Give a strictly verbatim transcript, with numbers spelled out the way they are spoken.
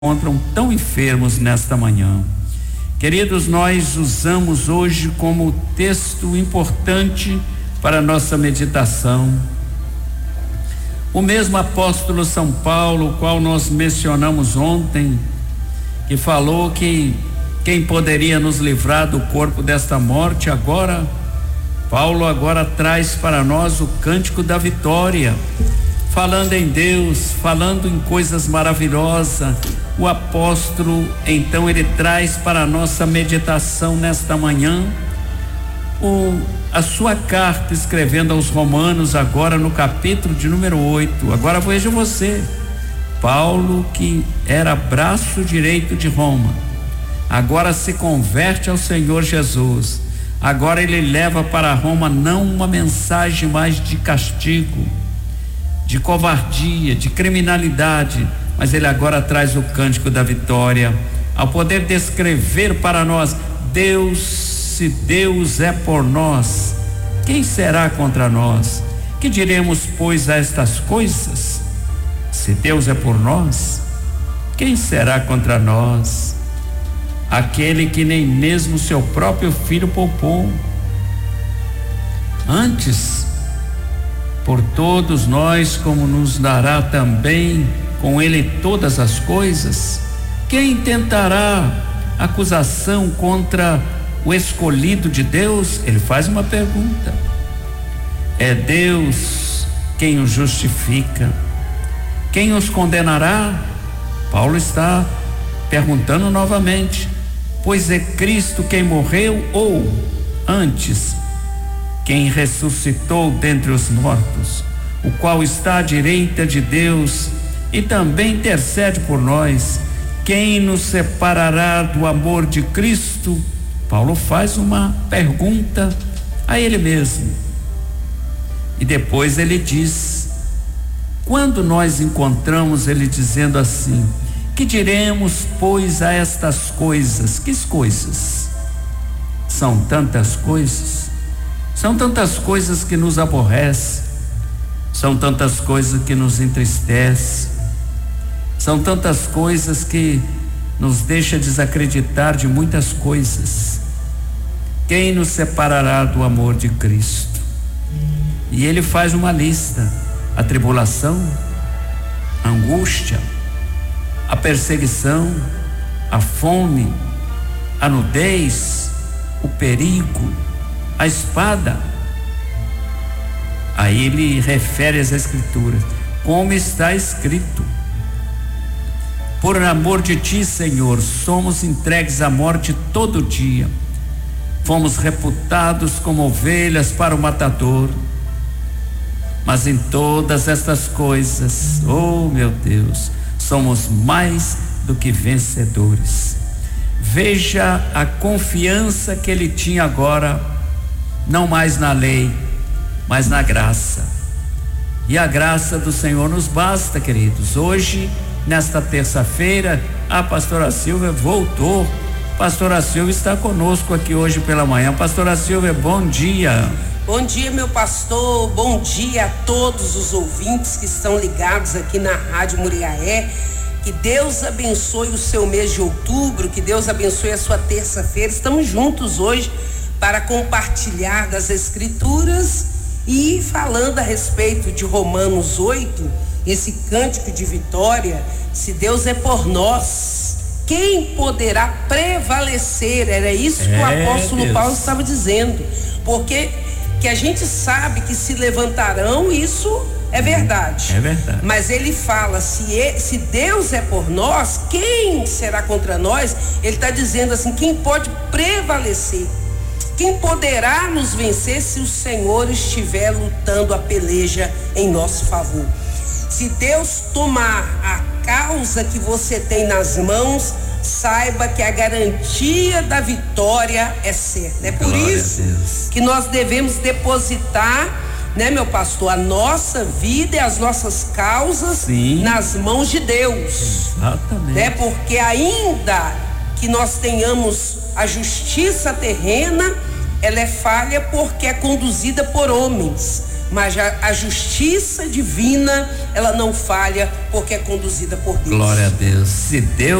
encontram tão enfermos nesta manhã. Queridos, nós usamos hoje como texto importante para nossa meditação o mesmo apóstolo São Paulo, o qual nós mencionamos ontem, que falou que quem poderia nos livrar do corpo desta morte. Agora Paulo agora traz para nós o cântico da vitória, falando em Deus, falando em coisas maravilhosas. O apóstolo então ele traz para a nossa meditação nesta manhã o, a sua carta, escrevendo aos Romanos, agora no capítulo de número oito. Agora veja você, Paulo, que era braço direito de Roma, agora se converte ao Senhor Jesus. Agora ele leva para Roma não uma mensagem mais de castigo, de covardia, de criminalidade, mas ele agora traz o cântico da vitória, ao poder descrever para nós: Deus, se Deus é por nós, quem será contra nós? Que diremos, pois, a estas coisas? Se Deus é por nós, quem será contra nós? Aquele que nem mesmo seu próprio filho poupou, antes por todos nós, como nos dará também com ele todas as coisas. Quem tentará acusação contra o escolhido de Deus? Ele faz uma pergunta. É Deus quem os justifica. Quem os condenará? Paulo está perguntando novamente. Pois é Cristo quem morreu, ou antes quem ressuscitou dentre os mortos, o qual está à direita de Deus e também intercede por nós. Quem nos separará do amor de Cristo? Paulo faz uma pergunta a ele mesmo. E depois ele diz, quando nós encontramos ele dizendo assim: que diremos, pois, a estas coisas? Que coisas? São tantas coisas. São tantas coisas que nos aborrecem, são tantas coisas que nos entristecem, são tantas coisas que nos deixa desacreditar de muitas coisas. Quem nos separará do amor de Cristo? E ele faz uma lista: a tribulação, a angústia, a perseguição, a fome, a nudez, o perigo, a espada. Aí ele refere às Escrituras, como está escrito: por amor de ti, Senhor, somos entregues à morte todo dia, fomos reputados como ovelhas para o matador. Mas em todas estas coisas, oh meu Deus, somos mais do que vencedores. Veja a confiança que ele tinha agora, não mais na lei, mas na graça. E a graça do Senhor nos basta, queridos. Hoje, nesta terça-feira, a pastora Silvia voltou. Pastora Silvia está conosco aqui hoje pela manhã. Pastora Silvia, bom dia. Bom dia, meu pastor. Bom dia a todos os ouvintes que estão ligados aqui na Rádio Muriaé. Que Deus abençoe o seu mês de outubro, que Deus abençoe a sua terça-feira. Estamos juntos hoje para compartilhar das Escrituras e falando a respeito de Romanos oito, esse cântico de vitória. Se Deus é por nós, quem poderá prevalecer? Era isso que é, o apóstolo Deus. Paulo estava dizendo, porque que a gente sabe que se levantarão, isso é verdade. É verdade. Mas ele fala, se, é, se Deus é por nós, quem será contra nós? Ele está dizendo assim, quem pode prevalecer? Quem poderá nos vencer se o Senhor estiver lutando a peleja em nosso favor? Se Deus tomar a causa que você tem nas mãos, saiba que a garantia da vitória é certa. É por Glória isso que nós devemos depositar, né, meu pastor, a nossa vida e as nossas causas Sim. nas mãos de Deus. Exatamente. Né? Porque ainda que nós tenhamos a justiça terrena, ela é falha porque é conduzida por homens. mas a, a justiça divina, ela não falha porque é conduzida por Deus. Glória a Deus. Se Deus